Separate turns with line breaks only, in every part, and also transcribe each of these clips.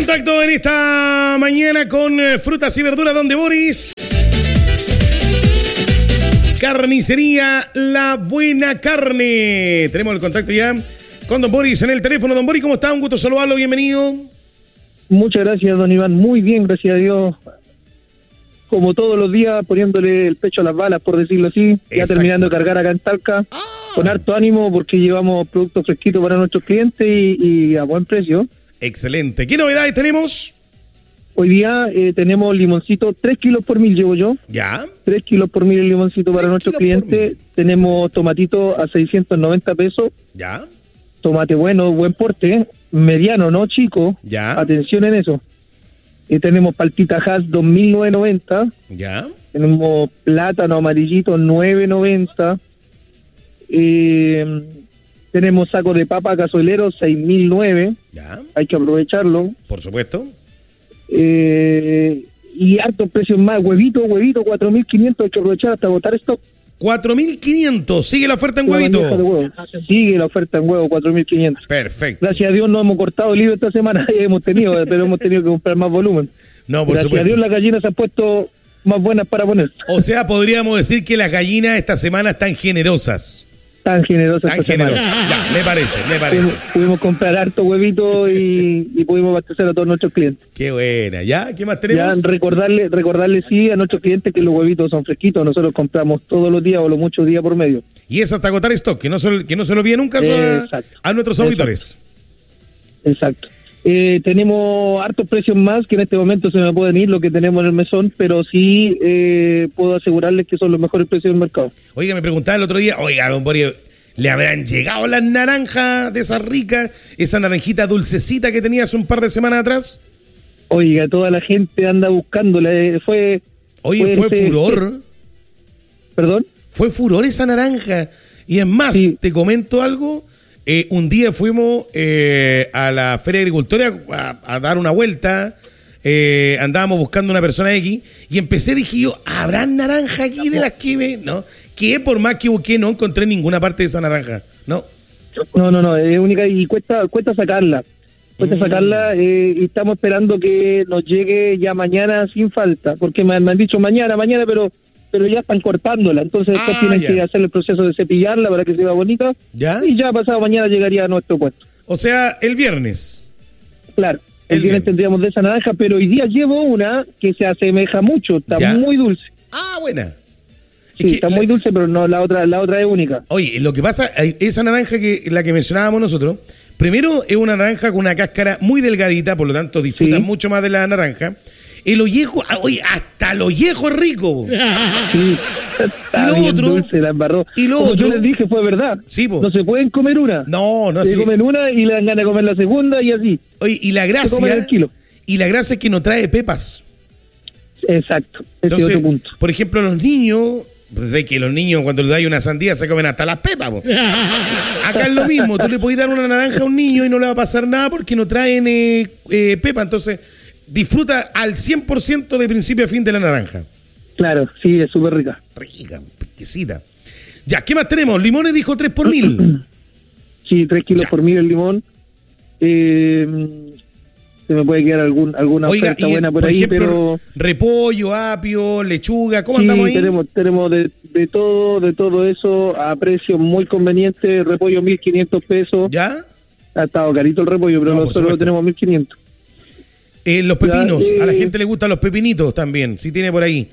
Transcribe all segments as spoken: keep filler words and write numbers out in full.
Contacto en esta mañana con eh, frutas y verduras, donde Boris. Carnicería La Buena Carne. Tenemos el contacto ya con don Boris en el teléfono. Don Boris, ¿cómo está? Un gusto saludarlo, bienvenido.
Muchas gracias, don Iván. Muy bien, gracias a Dios. Como todos los días, poniéndole el pecho a las balas, por decirlo así.
Exacto.
Ya terminando de cargar acá en Talca. Ah. Con harto ánimo, porque llevamos productos fresquitos para nuestros clientes y, y a buen precio.
Excelente. ¿Qué novedades tenemos?
Hoy día eh, tenemos limoncito, tres kilos por mil llevo yo.
Ya.
tres kilos por mil el limoncito para nuestros clientes. Tenemos tomatito a seiscientos noventa pesos.
Ya.
Tomate bueno, buen porte, mediano, no chico.
Ya.
Atención en eso. Y tenemos palpita Hass dos mil novecientos noventa.
Ya.
Tenemos plátano amarillito nueve noventa. Eh, tenemos saco de papa cazuelero seis mil nueve.
Ya.
Hay que aprovecharlo.
Por supuesto.
Eh, y hartos precios más. Huevito, huevito cuatro mil quinientos. Hay que aprovechar hasta agotar esto.
cuatro mil quinientos. Sigue la oferta en
La
huevito.
bandeja de huevo. Sigue la oferta en huevo, cuatro mil quinientos.
Perfecto.
Gracias a Dios no hemos cortado el libro esta semana. hemos tenido, pero hemos tenido que comprar más volumen.
No, por
Gracias
supuesto.
a Dios las gallinas se han puesto más buenas para poner.
O sea, podríamos decir que las gallinas esta semana están generosas.
Tan generosas
Tan
esta
generosas.
semana.
Ya, me parece, me parece.
Pudimos, pudimos comprar harto huevito y, y pudimos abastecer a todos nuestros clientes.
Qué buena. ¿Ya? ¿Qué más tenemos?
Ya recordarle, recordarle sí a nuestros clientes que los huevitos son fresquitos. Nosotros compramos todos los días o los muchos días por medio.
Y es hasta agotar stock, que no se, que no se lo olvide nunca a, a nuestros auditores.
Exacto. Eh, tenemos hartos precios más que en este momento se me pueden ir lo que tenemos en el mesón, pero sí eh, puedo asegurarles que son los mejores precios del mercado.
Oiga, me preguntaba el otro día, oiga, don Boris, ¿le habrán llegado las naranjas de esas ricas, esa naranjita dulcecita que tenía hace un par de semanas atrás?
Oiga, toda la gente anda buscándola. Eh, fue.
Oye, fue, fue furor.
¿Perdón?
Fue furor esa naranja. Y es más, sí. Te comento algo. Eh, un día fuimos eh, a la Feria de Agricultura a, a dar una vuelta. Eh, andábamos buscando una persona X y empecé, dije yo, ¿habrá naranja aquí de las que me...? No, que por más que busqué no encontré ninguna parte de esa naranja. No.
No, no, no, es única y cuesta cuesta sacarla. Cuesta mm. sacarla eh, y estamos esperando que nos llegue ya mañana sin falta, porque me, me han dicho mañana, mañana, pero pero ya están cortándola, entonces después ah, tienen ya. que hacer el proceso de cepillarla para que se vea bonita. ¿Ya? Y ya pasado mañana llegaría a nuestro puesto.
O sea, el viernes.
Claro, el, el viernes, viernes tendríamos de esa naranja, pero hoy día llevo una que se asemeja mucho, está ¿Ya? muy dulce.
Ah, buena.
Sí, es que está la... muy dulce, pero no la otra la otra es única.
Oye, lo que pasa, esa naranja que la que mencionábamos nosotros, primero es una naranja con una cáscara muy delgadita, por lo tanto disfrutan sí. mucho más de la naranja. El ollejo, oye, hasta el ollejo es rico.
Sí,
y lo otro,
dulce, la embarró.
Y lo
Como
otro,
yo les dije, fue verdad.
Sí, po.
No se pueden comer una.
No, no
se
sí.
comen una y le dan ganas de comer la segunda y así.
Oye, y la gracia,
se comen el kilo.
Y la gracia es que no trae pepas.
Exacto, ese
Entonces,
es otro punto.
Por ejemplo, los niños, pues es que los niños cuando les dais una sandía se comen hasta las pepas. Po. Acá es lo mismo, tú le podés dar una naranja a un niño y no le va a pasar nada porque no traen eh, eh, pepa, entonces disfruta al cien por ciento de principio a fin de la naranja.
Claro, sí, es súper rica.
Rica, exquisita. Ya, ¿qué más tenemos? Limones dijo tres por mil.
Sí, tres kilos
ya.
por mil el limón. Eh, se me puede quedar algún, alguna
Oiga,
oferta
y,
buena por,
por
ahí,
ejemplo,
pero...
repollo, apio, lechuga, ¿cómo
sí,
andamos ahí?
tenemos, tenemos de, de todo, de todo eso a precio muy conveniente. Repollo mil quinientos pesos.
¿Ya?
Ha estado carito el repollo, pero no, nosotros lo tenemos mil quinientos.
Eh, los pepinos,
ya, eh,
a la gente le gustan los pepinitos también, si tiene por ahí.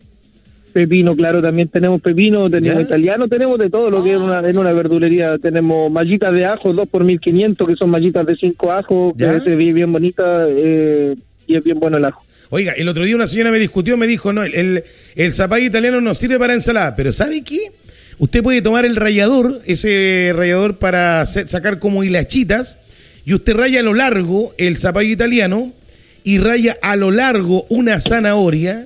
Pepino, claro, también tenemos pepino, tenemos ¿Ya? italiano, tenemos de todo lo que es una, en una verdulería. Tenemos mallitas de ajo, dos por mil quinientos, que son mallitas de cinco ajos, ¿Ya? que se ve bien bonita eh, y es bien bueno el ajo.
Oiga, el otro día una señora me discutió, me dijo, no, el, el, el zapallo italiano no sirve para ensalada, pero ¿sabe qué? Usted puede tomar el rallador, ese rallador para hacer, sacar como hilachitas, y usted raya a lo largo el zapallo italiano, y raya a lo largo una zanahoria,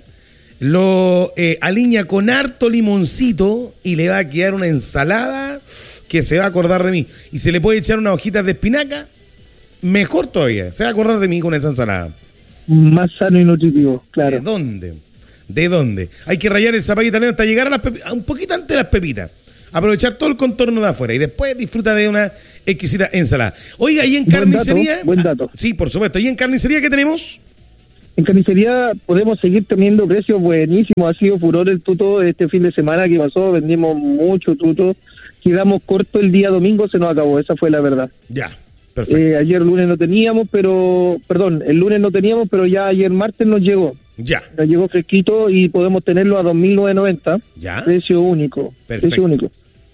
lo eh, alinea con harto limoncito y le va a quedar una ensalada que se va a acordar de mí. Y se le puede echar unas hojitas de espinaca, mejor todavía, se va a acordar de mí con esa ensalada.
Más sano y nutritivo, claro.
¿De dónde? ¿De dónde? Hay que rayar el zapallo italiano hasta llegar a las pepitas, un poquito antes de las pepitas. aprovechar todo el contorno de afuera y después disfruta de una exquisita ensalada. Oiga, ¿y en
Buen
carnicería?
dato, buen dato.
Ah, sí, por supuesto. ¿Y en carnicería qué tenemos?
En carnicería podemos seguir teniendo precios buenísimos. Ha sido furor el tuto este fin de semana que pasó. Vendimos mucho tuto. Quedamos corto el día domingo, se nos acabó. Esa fue la verdad.
Ya, perfecto.
Eh, ayer lunes no teníamos, pero... Perdón, el lunes no teníamos, pero ya ayer martes nos llegó.
Ya.
Nos llegó fresquito y podemos tenerlo a dos mil novecientos noventa.
Ya.
Precio único.
Perfecto.
Precio único.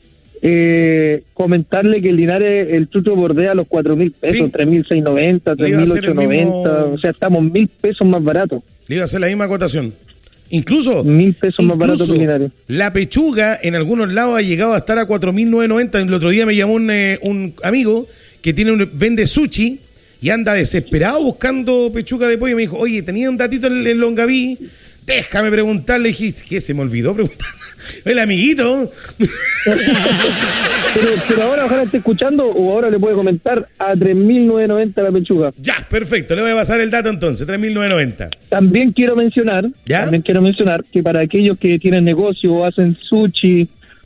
Eh, comentarle que el Linares, el tuto bordea los cuatro mil pesos,
Sí.
tres mil seiscientos noventa,
Le iba a
tres mil
hacer el
ochocientos noventa,
mismo-
o sea, estamos mil pesos más baratos,
Le iba a hacer la misma acotación. Incluso,
mil pesos más baratos
incluso
que Linares.
la pechuga en algunos lados ha llegado a estar a cuatro mil novecientos noventa. El otro día me llamó un, eh, un amigo que tiene un, vende sushi y anda desesperado buscando pechuga de pollo. Me dijo, oye, tenía un datito en el Longaví, déjame preguntarle. Dije, ¿qué? Se me olvidó preguntar. El amiguito.
Pero, pero ahora ojalá esté escuchando o ahora le puede comentar a tres mil novecientos noventa la pechuga.
Ya, perfecto. Le voy a pasar el dato entonces, tres mil novecientos noventa.
También quiero mencionar,
¿Ya?
también quiero mencionar que para aquellos que tienen negocio o hacen sushi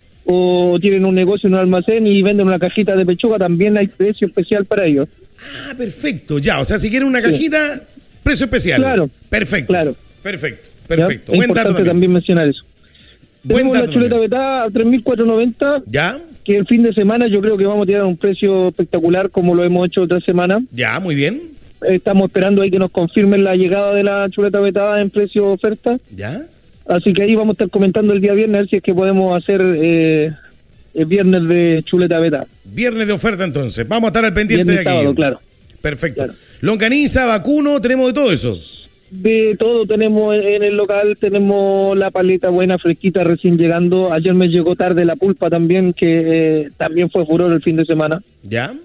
o tienen un negocio en un almacén y venden una cajita de pechuga, también hay precio especial para ellos.
Ah, perfecto. Ya, o sea, si quieren una cajita, precio especial.
Claro.
Perfecto.
Claro.
Perfecto,
¿Ya?
perfecto.
Es
Buen dato
importante
también.
también mencionar eso.
Buen
Tenemos
dato
la chuleta
también.
vetada a tres mil cuatrocientos noventa,
¿Ya?
que el fin de semana yo creo que vamos a tirar un precio espectacular como lo hemos hecho otras semanas.
Ya, muy bien.
Estamos esperando ahí que nos confirmen la llegada de la chuleta vetada en precio oferta.
¿Ya?
Así que ahí vamos a estar comentando el día viernes a ver si es que podemos hacer eh, el viernes de chuleta vetada.
Viernes de oferta entonces. Vamos a estar al pendiente
Viernes
de aquí.
sábado, claro.
Perfecto.
Claro.
Longaniza, vacuno, tenemos de todo eso.
De todo tenemos en el local, tenemos la paleta buena, fresquita, recién llegando. Ayer me llegó tarde la pulpa también, que eh, también fue furor el fin de semana.
¿Ya?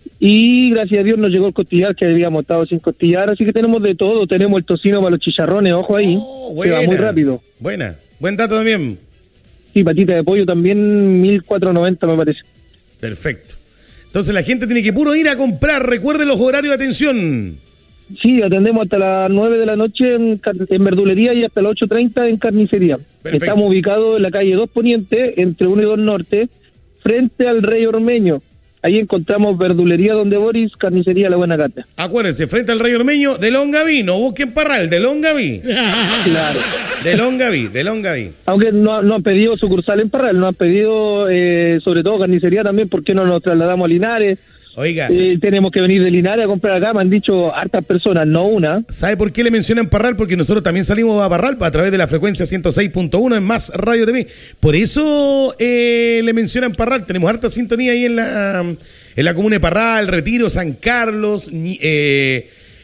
Y gracias a Dios nos llegó el costillar, que habíamos estado sin costillar, así que tenemos de todo. Tenemos el tocino para los chicharrones, ojo ahí,
Oh,
que va muy rápido.
Buena. Buen dato también.
Sí, patita de pollo también, mil cuatrocientos noventa me parece.
Perfecto. Entonces la gente tiene que puro ir a comprar. Recuerde los horarios de atención.
Sí, atendemos hasta las nueve de la noche en, car- en verdulería y hasta las ocho treinta en carnicería.
Perfecto.
Estamos ubicados en la calle dos Poniente, entre uno y dos Norte, frente al Rey Ormeño. Ahí encontramos verdulería Donde Boris, carnicería La Buena Cata.
Acuérdense, frente al Rey Ormeño, de Longaví. No busquen Parral, de Longaví.
Claro.
De Longaví, de Longaví.
Aunque no, no han pedido sucursal en Parral, nos han pedido eh, sobre todo carnicería también, ¿por qué no nos trasladamos a Linares?
Oiga,
Eh, tenemos que venir de Linares a comprar acá, me han dicho hartas personas, no una.
¿sabe por qué le mencionan Parral? Porque nosotros también salimos a Parral a través de la frecuencia ciento seis punto uno en Más Radio T V. Por eso eh, le mencionan Parral. Tenemos harta sintonía ahí en la en la comuna de Parral, Retiro, San Carlos, Ñi- eh,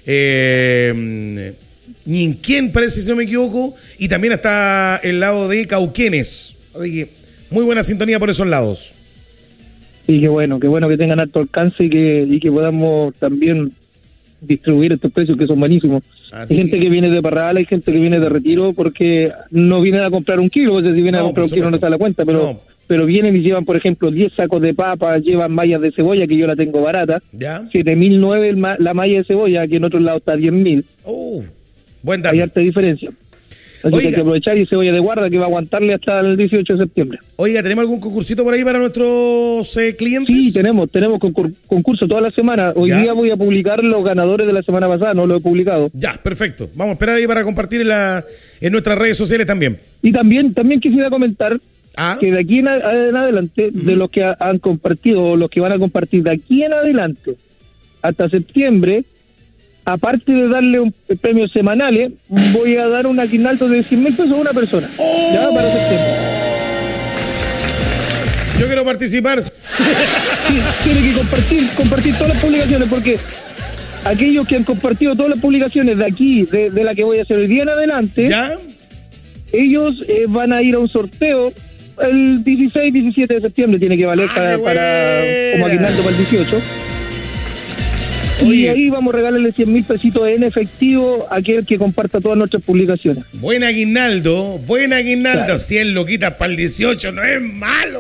eh, Ñinquén, parece, si no me equivoco, y también hasta el lado de Cauquenes. Así que muy buena sintonía por esos lados.
Y qué bueno, qué bueno que tengan alto alcance y que, y que podamos también distribuir estos precios que son buenísimos.
Así
hay gente
que-
que viene de Parral, hay gente que viene de Retiro, porque no vienen a comprar un kilo, o sea, si vienen a
No,
comprar un
por
kilo no
supuesto.
está la cuenta, pero
No.
pero vienen y llevan, por ejemplo, diez sacos de papa, llevan mallas de cebolla, que yo la tengo barata,
¿Ya?
siete mil nueve el ma- la malla de cebolla, que en otros lados está diez mil,
Oh, buen dato.
hay harta diferencia. Así que
Oiga.
hay que aprovechar, y cebolla de guarda que va a aguantarle hasta el dieciocho de septiembre.
Oiga, ¿tenemos algún concursito por ahí para nuestros eh, clientes?
Sí, tenemos, tenemos concur- concurso toda la semana. Hoy
Ya.
día voy a publicar los ganadores de la semana pasada, no lo he publicado.
Ya, perfecto. Vamos a esperar ahí para compartir en, la, en nuestras redes sociales también.
Y también también quisiera comentar
Ah,
que de aquí en, a- en adelante, de los que ha- han compartido o los que van a compartir de aquí en adelante hasta septiembre, aparte de darle un premio semanales, voy a dar un aguinaldo de cien mil pesos a una persona.
¡Oh!
Ya para septiembre.
yo quiero participar.
Sí, tiene que compartir, compartir todas las publicaciones, porque aquellos que han compartido todas las publicaciones de aquí, de, de la que voy a hacer hoy día en adelante,
¿Ya?
ellos eh, van a ir a un sorteo el dieciséis, diecisiete de septiembre, tiene que valer
¡Ah,
para,
qué
para
buena!
como aguinaldo para el dieciocho. Y
Oye.
ahí vamos a regalarle cien mil pesitos en efectivo a aquel que comparta todas nuestras publicaciones.
Buen aguinaldo, buen aguinaldo.
Claro.
cien loquitas para el dieciocho, no es malo.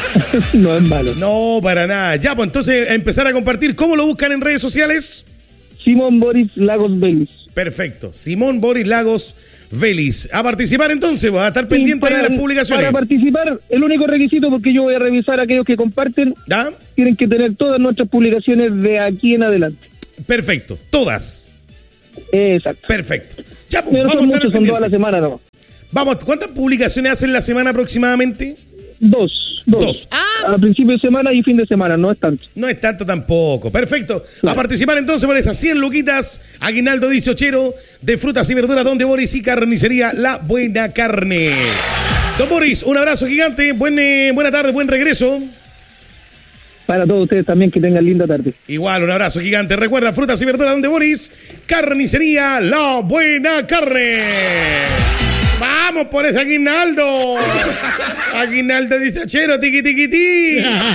No es malo.
No, para nada. Ya, pues entonces a empezar a compartir. ¿Cómo lo buscan en redes sociales?
Simón Boris Lagos Vélez.
Perfecto. Simón Boris Lagos Vélez. A participar entonces, va a estar pendiente
para,
de las publicaciones.
Para participar, el único requisito, porque yo voy a revisar a aquellos que comparten,
¿Ya?
tienen que tener todas nuestras publicaciones de aquí en adelante.
Perfecto. Todas.
Exacto.
Perfecto. Ya, pues,
Pero
vamos
son
a estar
muchos, son todas
pendientes.
la semana, ¿no?
Vamos, ¿cuántas publicaciones hacen la semana aproximadamente?
Dos. Dos.
Dos. Ah.
A principio de semana y fin de semana, no es tanto.
No es tanto tampoco. Perfecto.
Claro.
A participar entonces por estas cien luquitas. Aguinaldo dieciochero de frutas y verduras Donde Boris y carnicería La Buena Carne. Don Boris, un abrazo gigante. Buen, eh, buena tarde, buen regreso.
Para todos ustedes también, que tengan linda tarde.
Igual, un abrazo gigante. Recuerda, frutas y verduras Donde Boris, carnicería La Buena Carne. Vamos por ese aguinaldo. Aguinaldo dieciochero, tiqui tiqui ti.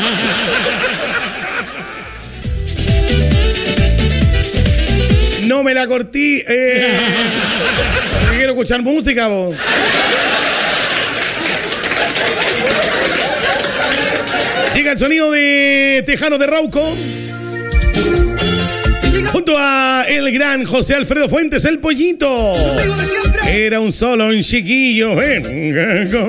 No me la cortí. Eh. Quiero escuchar música, vos. Llega el sonido de Tejano de Rauco. Junto a el gran José Alfredo Fuentes, el Pollito. Era un solo un chiquillo. Venga,